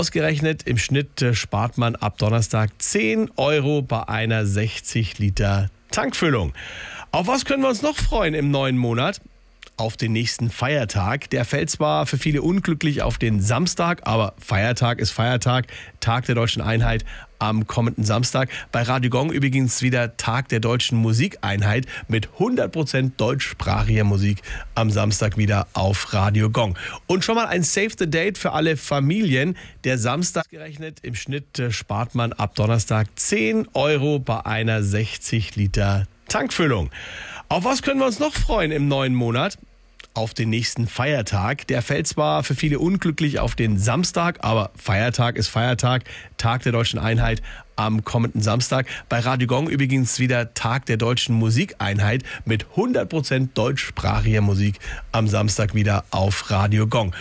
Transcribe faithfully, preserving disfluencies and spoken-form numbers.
Ausgerechnet im Schnitt äh, spart man ab Donnerstag zehn Euro bei einer sechzig Liter Tankfüllung. Auf was können wir uns noch freuen im neuen Monat? Auf den nächsten Feiertag. Der fällt zwar für viele unglücklich auf den Samstag, aber Feiertag ist Feiertag, Tag der Deutschen Einheit am kommenden Samstag. Bei Radio Gong übrigens wieder Tag der Deutschen Musikeinheit mit hundert Prozent deutschsprachiger Musik am Samstag wieder auf Radio Gong. Und schon mal ein Save the Date für alle Familien. Der Samstag gerechnet, im Schnitt äh, spart man ab Donnerstag zehn Euro bei einer sechzig Liter Tankfüllung. Auf was können wir uns noch freuen im neuen Monat? Auf den nächsten Feiertag. Der fällt zwar für viele unglücklich auf den Samstag, aber Feiertag ist Feiertag, Tag der Deutschen Einheit am kommenden Samstag. Bei Radio Gong übrigens wieder Tag der Deutschen Musikeinheit mit hundert Prozent deutschsprachiger Musik am Samstag wieder auf Radio Gong.